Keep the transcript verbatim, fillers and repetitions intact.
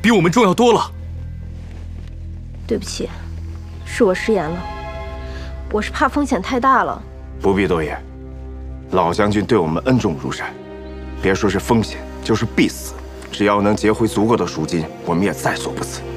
比我们重要多了。 对不起，是我失言了，我是怕风险太大了。 不必多言，老将军对我们恩重如山，别说是风险，就是必死，只要能劫回足够的赎金，我们也在所不辞。